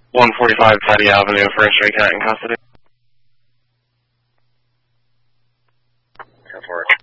145 Teddy Avenue, First Street, Cat in custody. 10-4.